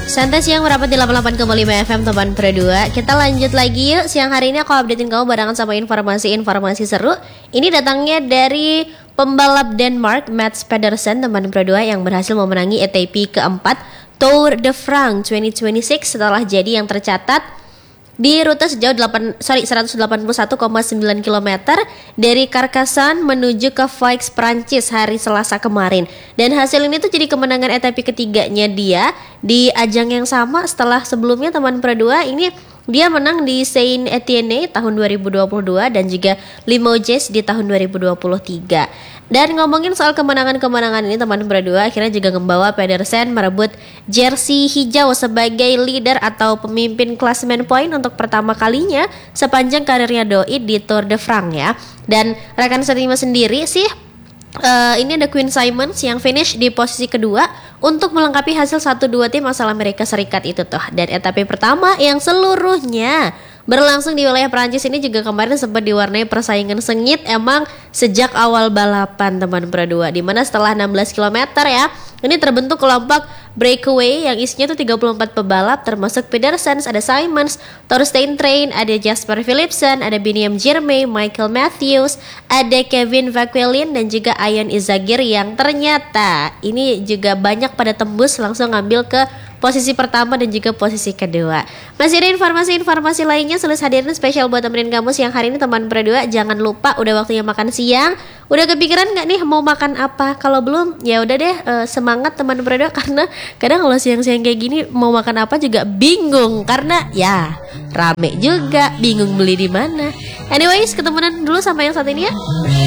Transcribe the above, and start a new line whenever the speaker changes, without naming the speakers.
Santai siang merapat di 88,5 FM teman Pro2. Kita lanjut lagi yuk. Siang hari ini aku updatein kamu barengan sama informasi-informasi seru. Ini datangnya dari pembalap Denmark Mats Pedersen teman Pro2 yang berhasil memenangi ATP keempat Tour de France 2026 setelah jadi yang tercatat di rute sejauh 181,9 km dari Carcassonne menuju ke Foix, Prancis hari Selasa kemarin. Dan hasil ini tuh jadi kemenangan ATP ketiganya dia di ajang yang sama setelah sebelumnya teman Pro2 ini dia menang di Saint Etienne tahun 2022 dan juga Limoges di tahun 2023. Dan ngomongin soal kemenangan-kemenangan ini teman Pro2 akhirnya juga membawa Pedersen merebut jersey hijau sebagai leader atau pemimpin klasemen poin untuk pertama kalinya sepanjang karirnya doi di Tour de France ya. Dan rekan setimnya sendiri sih ini ada Quinn Simmons yang finish di posisi kedua untuk melengkapi hasil 1-2 tim asal Amerika Serikat itu tuh. Dan etape pertama yang seluruhnya berlangsung di wilayah Prancis ini juga kemarin sempat diwarnai persaingan sengit emang sejak awal balapan teman Pro2, di mana setelah 16 km ya ini terbentuk kelompok breakaway yang isinya tuh 34 pebalap termasuk Pedersen, ada Simmons, Thorstein Train, ada Jasper Philipsen, ada Biniam Girmay, Michael Matthews, ada Kevin Vakvelin dan juga Ion Izagir yang ternyata ini juga banyak pada tembus langsung ngambil ke posisi pertama dan juga posisi kedua. Masih ada informasi-informasi lainnya Sulis hadirin spesial buat temenin kamu siang hari ini teman Pro2. Jangan lupa udah waktunya makan siang. Udah kepikiran gak nih mau makan apa? Kalau belum ya udah deh semangat teman Pro2 karena kadang kalau siang-siang kayak gini mau makan apa juga bingung karena ya rame juga, bingung beli di mana. Anyways, ketemuan dulu sama yang satu ini ya.